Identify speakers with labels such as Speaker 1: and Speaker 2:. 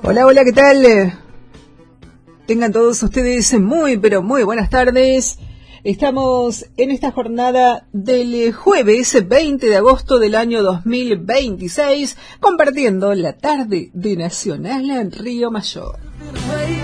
Speaker 1: Hola, hola, ¿qué tal? Tengan todos ustedes muy, pero muy buenas tardes. Estamos en esta jornada del jueves 20 de agosto del año 2026, compartiendo la tarde de Nacional en Río Mayor.